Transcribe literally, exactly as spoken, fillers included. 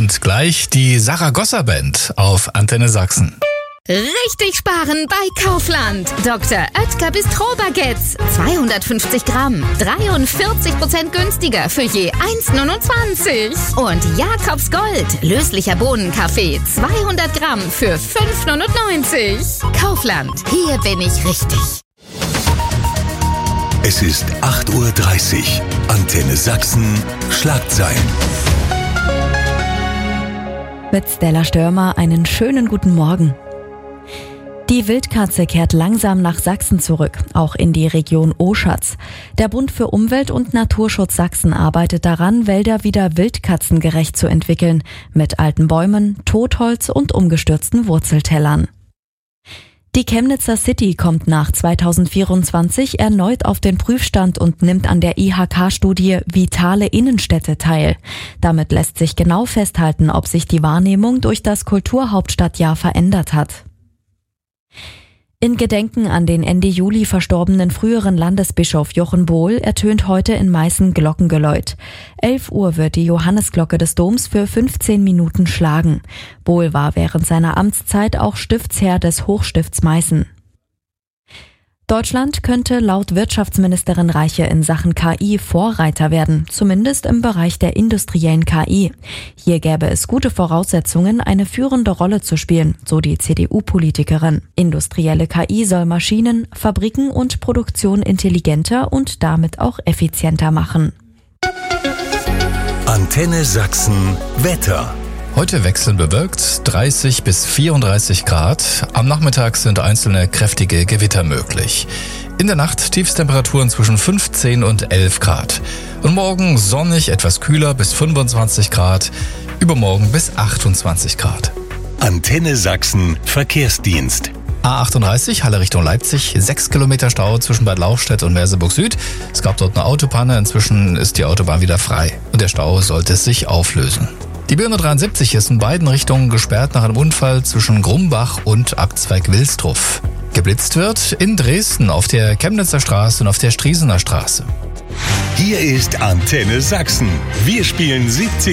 Und gleich die Saragossa-Band auf Antenne Sachsen. Richtig sparen bei Kaufland. Doktor Oetker Bistro-Baguettes. zweihundertfünfzig Gramm. dreiundvierzig Prozent günstiger für je eins Komma neunundzwanzig. Und Jakobs Gold. Löslicher Bohnenkaffee. zweihundert Gramm für fünf Komma neunundneunzig. Kaufland. Hier bin ich richtig. Es ist acht Uhr dreißig. Antenne Sachsen. Schlagzeilen. Mit Stella Störmer einen schönen guten Morgen. Die Wildkatze kehrt langsam nach Sachsen zurück, auch in die Region Oschatz. Der Bund für Umwelt und Naturschutz Sachsen arbeitet daran, Wälder wieder wildkatzengerecht zu entwickeln, mit alten Bäumen, Totholz und umgestürzten Wurzeltellern. Die Chemnitzer City kommt nach zweitausendvierundzwanzig erneut auf den Prüfstand und nimmt an der I H K-Studie Vitale Innenstädte teil. Damit lässt sich genau festhalten, ob sich die Wahrnehmung durch das Kulturhauptstadtjahr verändert hat. In Gedenken an den Ende Juli verstorbenen früheren Landesbischof Jochen Bohl ertönt heute in Meißen Glockengeläut. elf Uhr wird die Johannesglocke des Doms für fünfzehn Minuten schlagen. Bohl war während seiner Amtszeit auch Stiftsherr des Hochstifts Meißen. Deutschland könnte laut Wirtschaftsministerin Reiche in Sachen K I Vorreiter werden, zumindest im Bereich der industriellen K I. Hier gäbe es gute Voraussetzungen, eine führende Rolle zu spielen, so die C D U-Politikerin. Industrielle K I soll Maschinen, Fabriken und Produktion intelligenter und damit auch effizienter machen. Antenne Sachsen Wetter. Heute wechselnd bewölkt, dreißig bis vierunddreißig Grad. Am Nachmittag sind einzelne kräftige Gewitter möglich. In der Nacht Tiefstemperaturen zwischen fünfzehn und elf Grad. Und morgen sonnig, etwas kühler bis fünfundzwanzig Grad. Übermorgen bis achtundzwanzig Grad. Antenne Sachsen Verkehrsdienst. A achtunddreißig, Halle Richtung Leipzig, sechs Kilometer Stau zwischen Bad Lauchstädt und Merseburg Süd. Es gab dort eine Autopanne, inzwischen ist die Autobahn wieder frei. Und der Stau sollte sich auflösen. Die B hundertdreiundsiebzig ist in beiden Richtungen gesperrt nach einem Unfall zwischen Grumbach und Abzweig Wilsdruff. Geblitzt wird in Dresden auf der Chemnitzer Straße und auf der Striesener Straße. Hier ist Antenne Sachsen. Wir spielen siebzig